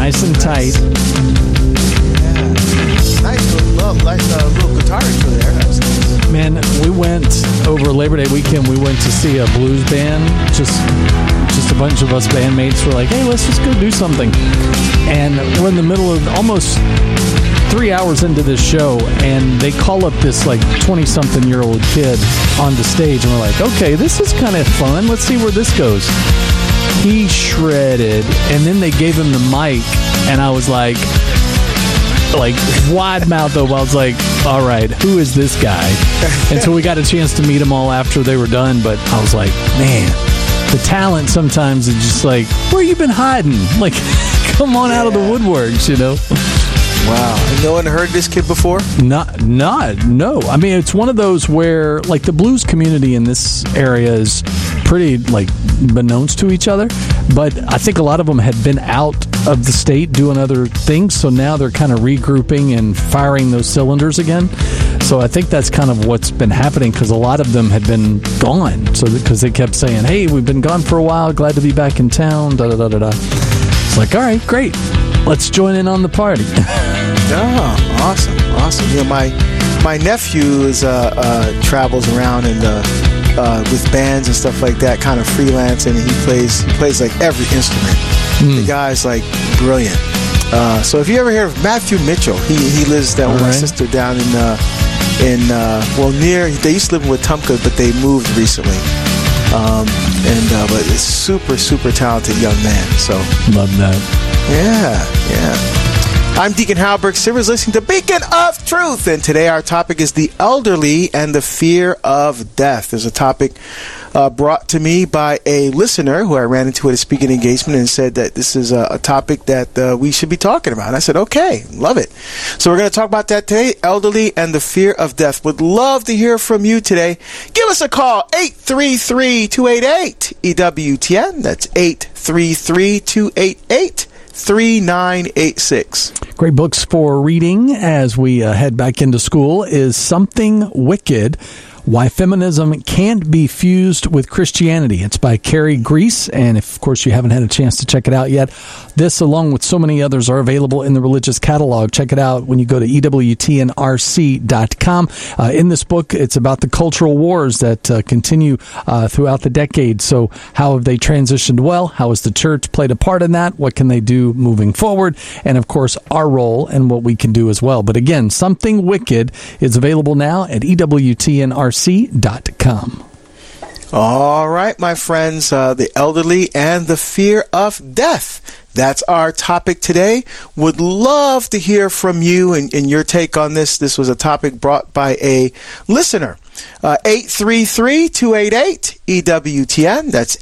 Nice and tight. Yeah. Nice little guitar intro there. That was nice. Man, we went over Labor Day weekend. We went to see a blues band. Just a bunch of us bandmates were like, hey, let's just go do something. And we're in the middle of almost 3 hours into this show, and they call up this like 20-something-year-old kid on the stage, and we're like, okay, this is kind of fun. Let's see where this goes. He shredded, and then they gave him the mic, and I was like wide mouth open. I was like, all right, who is this guy? Until we got a chance to meet them all after they were done, but I was like, man, the talent sometimes is just like, where you been hiding? Like, come on out of the woodworks, you know? Wow. And no one heard this kid before? No. I mean, it's one of those where, like, the blues community in this area is pretty, like, beknownst to each other. But I think a lot of them had been out of the state doing other things, so now they're kind of regrouping and firing those cylinders again. So I think that's kind of what's been happening, because a lot of them had been gone. So because they kept saying, hey, we've been gone for a while, glad to be back in town, da-da-da-da-da. It's like, all right, great. Let's join in on the party. Oh, awesome. You know, my nephew is travels around and with bands and stuff like that, kind of freelance, and he plays like every instrument. The guy's like brilliant. So if you ever hear of Matthew Mitchell, he lives down with my sister down near. They used to live in Wetumpka, but they moved recently. But it's super talented young man. So love that. Yeah. I'm Deacon Halberg. Silver's listening to Beacon of Truth, and today our topic is the elderly and the fear of death. There's a topic brought to me by a listener who I ran into at a speaking engagement and said that this is a topic that we should be talking about. And I said, okay, love it. So we're going to talk about that today, elderly and the fear of death. Would love to hear from you today. Give us a call, 833-288-EWTN. That's 833-288-3986. Great books for reading as we head back into school is Something Wicked, Why Feminism Can't Be Fused with Christianity. It's by Carrie Grease, and if, of course, you haven't had a chance to check it out yet, this, along with so many others, are available in the religious catalog. Check it out when you go to EWTNRC.com. In this book, it's about the cultural wars that continue throughout the decade. So how have they transitioned well? How has the church played a part in that? What can they do moving forward? And, of course, our role and what we can do as well. But, again, Something Wicked is available now at EWTNRC.com. All right, my friends, the elderly and the fear of death. That's our topic today. Would love to hear from you and your take on this. This was a topic brought by a listener. 833-288-EWTN. That's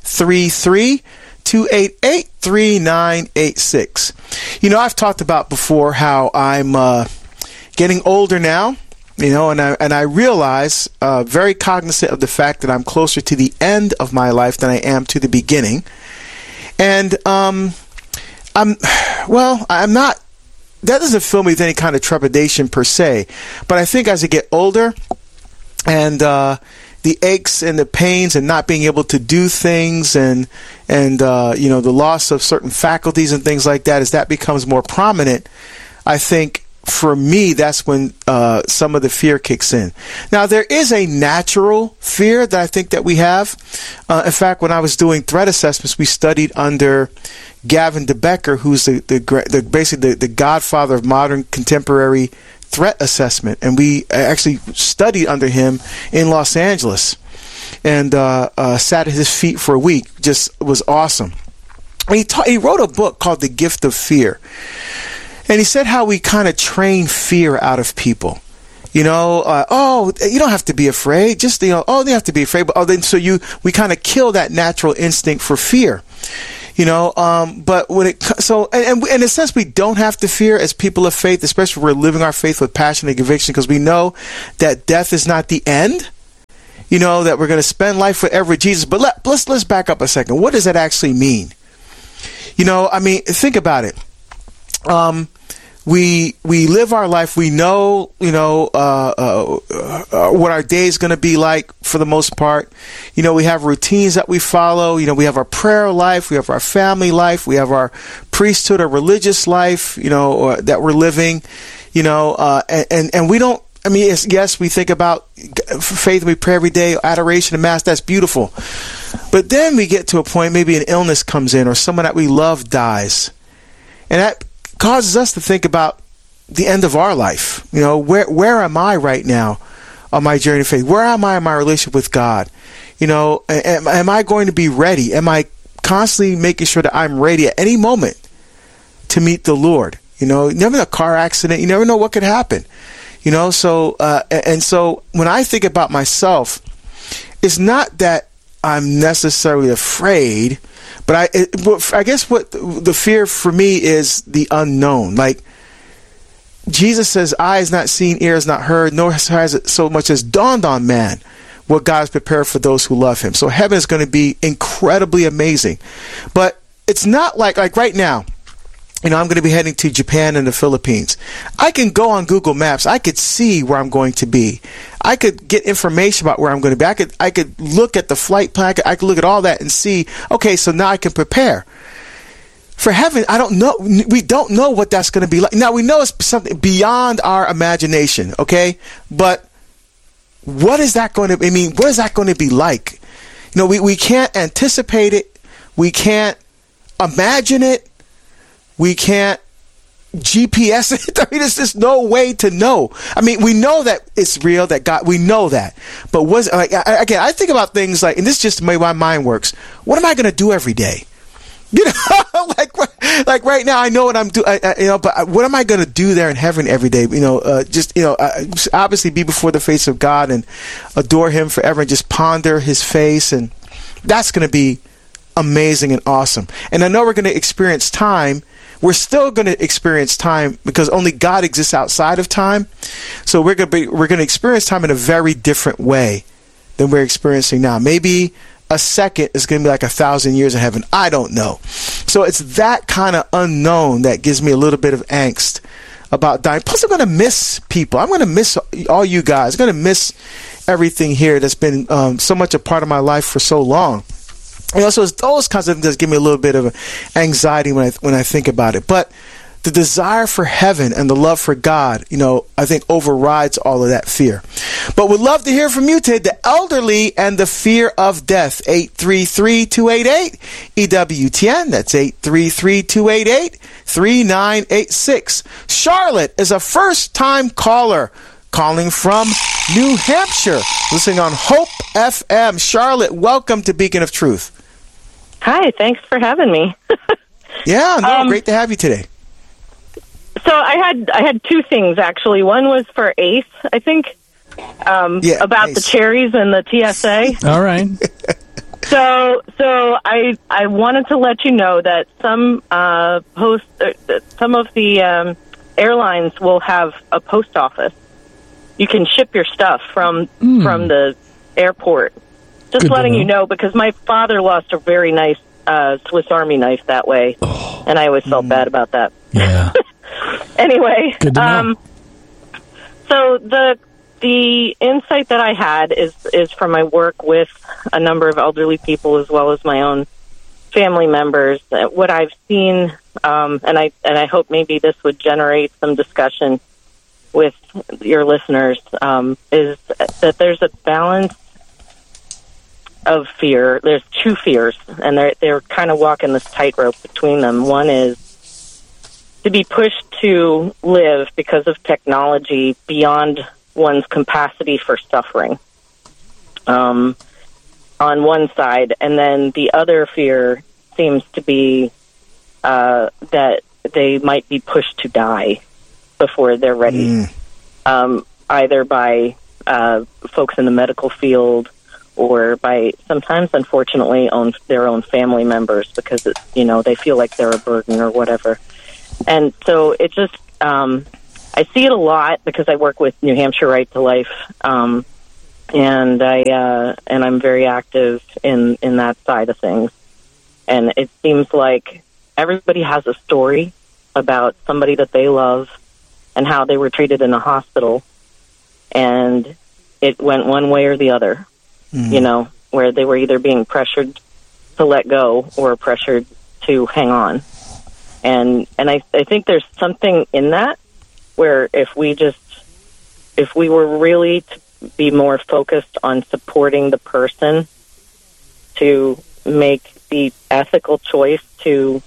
833-288-3986. You know, I've talked about before how I'm getting older now. You know, and I realize, very cognizant of the fact that I'm closer to the end of my life than I am to the beginning. And I'm not, that doesn't fill me with any kind of trepidation per se. But I think as I get older and the aches and the pains and not being able to do things and you know, the loss of certain faculties and things like that, as that becomes more prominent, I think for me, that's when some of the fear kicks in. Now, there is a natural fear that I think that we have. In fact, when I was doing threat assessments, we studied under Gavin DeBecker, who's basically the godfather of modern contemporary threat assessment. And we actually studied under him in Los Angeles and sat at his feet for a week. Just was awesome. He wrote a book called The Gift of Fear. And he said how we kind of train fear out of people. You know, you don't have to be afraid. Just, you know, you have to be afraid. But we kind of kill that natural instinct for fear. You know, but when in a sense, we don't have to fear as people of faith, especially if we're living our faith with passion and conviction, because we know that death is not the end. You know, that we're going to spend life forever with Jesus. But let's back up a second. What does that actually mean? You know, I mean, think about it. we live our life. We know, what our day is going to be like for the most part. We have routines that we follow. We have our prayer life. We have our family life. We have our priesthood or religious life, that we're living, and we don't, yes, we think about faith. We pray every day, adoration and mass. That's beautiful. But then we get to a point, maybe an illness comes in or someone that we love dies. And that causes us to think about the end of our life. Where am I right now on my journey of faith? Where am I in my relationship with God? Am I going to be ready? Am I constantly making sure that I'm ready at any moment to meet the Lord? Never a car accident. You never know what could happen. So when I think about myself, it's not that I'm necessarily afraid, but I guess what the fear for me is the unknown. Like Jesus says, eye has not seen, ear has not heard, nor has it so much as dawned on man what God has prepared for those who love him. So heaven is going to be incredibly amazing. But it's not like right now, I'm going to be heading to Japan and the Philippines. I can go on Google Maps. I could see where I'm going to be. I could get information about where I'm going to be. I could look at the flight plan. I could look at all that and see, okay, so now I can prepare. For heaven, I don't know. We don't know what that's going to be like. Now, we know it's something beyond our imagination, okay? But what is that going to what is that going to be like? We can't anticipate it. We can't imagine it. We can't GPS it. There's just no way to know. We know that it's real, that God, we know that. But again, I think about things like, and this is just the way my mind works. What am I going to do every day? Like right now, I know what I'm doing, but what am I going to do there in heaven every day? Obviously be before the face of God and adore him forever and just ponder his face. And that's going to be amazing and awesome. And I know we're going to experience time. We're still going to experience time because only God exists outside of time. So we're going to experience time in a very different way than we're experiencing now. Maybe a second is going to be like 1,000 years in heaven. I don't know. So it's that kind of unknown that gives me a little bit of angst about dying. Plus, I'm going to miss people. I'm going to miss all you guys. I'm going to miss everything here that's been so much a part of my life for so long. So it's those kinds of things that give me a little bit of anxiety when I think about it. But the desire for heaven and the love for God, I think overrides all of that fear. But would love to hear from you today, the elderly and the fear of death. 833-288-EWTN. That's 833-288-3986. Charlotte is a first-time caller calling from New Hampshire, listening on Hope FM. Charlotte, welcome to Beacon of Truth. Hi, thanks for having me. Yeah, no, great to have you today. So I had two things, actually. One was for Ace, I think, about Ace. The cherries and the TSA. All right. So I wanted to let you know that some of the airlines will have a post office. You can ship your stuff from the airport. Just good letting you know, because my father lost a very nice Swiss Army knife that way, and I always felt bad about that. Yeah. Anyway, good to know. So the insight that I had is from my work with a number of elderly people as well as my own family members. What I've seen, and I hope maybe this would generate some discussion with your listeners, is that there's a balance of fear. There's two fears, and they're kind of walking this tightrope between them. One is to be pushed to live because of technology beyond one's capacity for suffering, on one side, and then the other fear seems to be that they might be pushed to die before they're ready, either by folks in the medical field or by sometimes, unfortunately, their own family members, because they feel like they're a burden or whatever. And so it just I see it a lot because I work with New Hampshire Right to Life, and I'm very active in that side of things. And it seems like everybody has a story, about somebody that they love and how they were treated in a hospital, and it went one way or the other, where they were either being pressured to let go or pressured to hang on. And I think there's something in that where if we were really to be more focused on supporting the person to make the ethical choice to,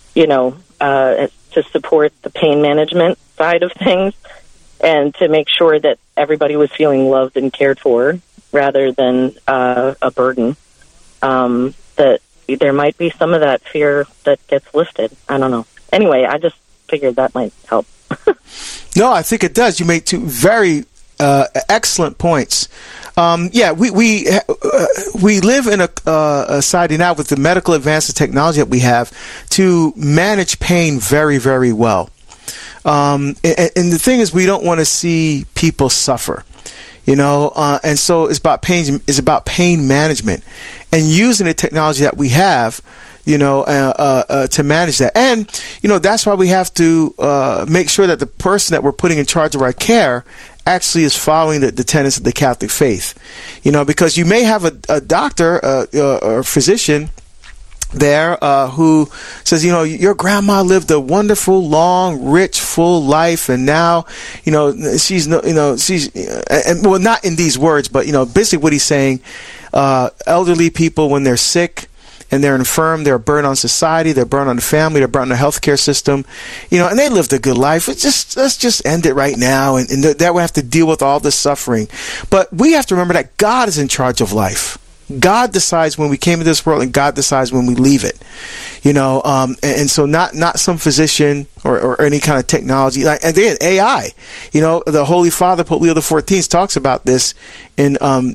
to support the pain management side of things and to make sure that everybody was feeling loved and cared for rather than a burden, that there might be some of that fear that gets lifted. I don't know. Anyway, I just figured that might help. No, I think it does. You make two very excellent points. We live in a society now with the medical advances technology that we have to manage pain very, very well. And the thing is, we don't want to see people suffer, and so it's about pain management and using the technology that we have, to manage that. And, that's why we have to make sure that the person that we're putting in charge of our care actually is following the tenets of the Catholic faith, because you may have a doctor or physician there who says, your grandma lived a wonderful, long, rich, full life, and now, she's not in these words, but basically what he's saying, elderly people, when they're sick and they're infirm, they're a burden on society, they're a burden on the family, they're a burden on the healthcare system, and they lived a good life. Let's just end it right now, and that we have to deal with all the suffering. But we have to remember that God is in charge of life. God decides when we came to this world, and God decides when we leave it. And so not some physician or any kind of technology. Like, and then AI, the Holy Father, Pope Leo XIV, talks about this in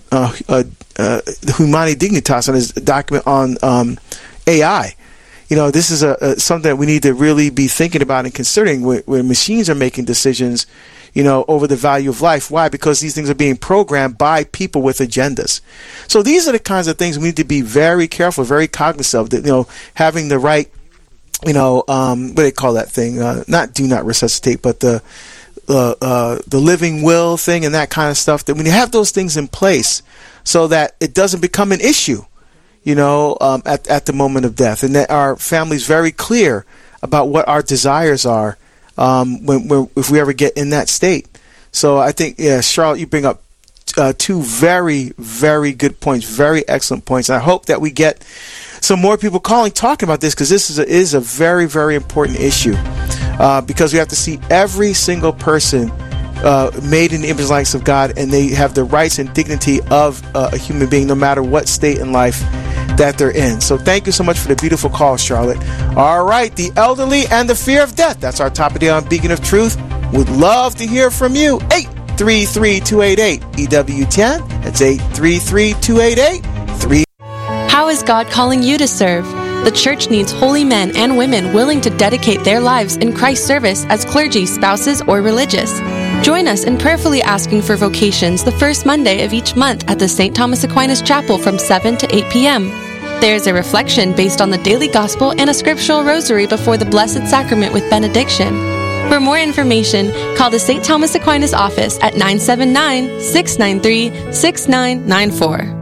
Humani Dignitas, on his document on AI. This is something that we need to really be thinking about and considering when machines are making decisions, over the value of life. Why? Because these things are being programmed by people with agendas. So these are the kinds of things we need to be very careful, very cognizant of, that, having the right, what do they call that thing? Not do not resuscitate, but the living will thing and that kind of stuff, that when you have those things in place so that it doesn't become an issue, at the moment of death, and that our family's very clear about what our desires are, if we ever get in that state. So I think, Charlotte, you bring up two very, very good points, very excellent points. And I hope that we get some more people talking about this, because this is a very, very important issue, because we have to see every single person made in the image and likeness of God, and they have the rights and dignity of a human being, no matter what state in life that they're in. So thank you so much for the beautiful call, Charlotte. All right, the elderly and the fear of death. That's our topic today on Beacon of Truth. Would love to hear from you. 833-288-EWTN. That's 833-288-3. How is God calling you to serve? The church needs holy men and women willing to dedicate their lives in Christ's service as clergy, spouses, or religious. Join us in prayerfully asking for vocations the first Monday of each month at the St. Thomas Aquinas Chapel from 7 to 8 p.m. There is a reflection based on the daily gospel and a scriptural rosary before the Blessed Sacrament with benediction. For more information, call the St. Thomas Aquinas office at 979-693-6994.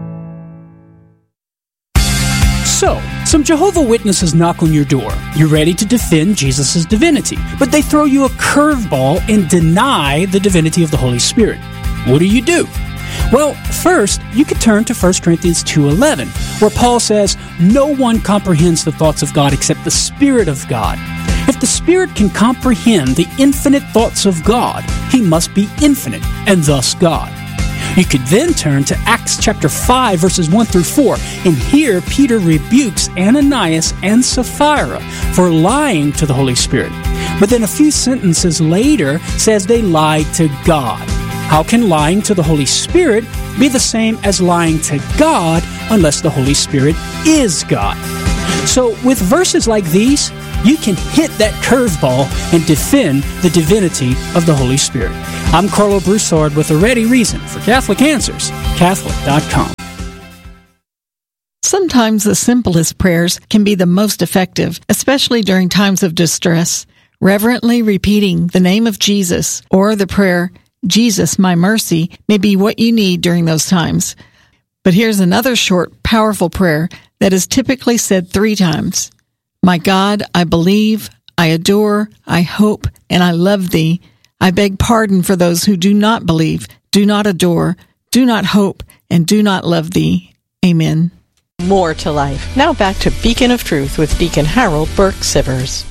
So, some Jehovah's Witnesses knock on your door. You're ready to defend Jesus' divinity, but they throw you a curveball and deny the divinity of the Holy Spirit. What do? Well, first, you could turn to 1 Corinthians 2:11, where Paul says, "No one comprehends the thoughts of God except the Spirit of God." If the Spirit can comprehend the infinite thoughts of God, He must be infinite, and thus God. You could then turn to Acts chapter 5, verses 1 through 4, and here Peter rebukes Ananias and Sapphira for lying to the Holy Spirit. But then a few sentences later says they lied to God. How can lying to the Holy Spirit be the same as lying to God unless the Holy Spirit is God? So with verses like these, you can hit that curveball and defend the divinity of the Holy Spirit. I'm Carlo Broussard with a ready reason for Catholic Answers, Catholic.com. Sometimes the simplest prayers can be the most effective, especially during times of distress. Reverently repeating the name of Jesus or the prayer, Jesus, my mercy, may be what you need during those times. But here's another short, powerful prayer that is typically said 3 times. My God, I believe, I adore, I hope, and I love thee. I beg pardon for those who do not believe, do not adore, do not hope, and do not love thee. Amen. More to life. Now back to Beacon of Truth with Deacon Harold Burke Sivers.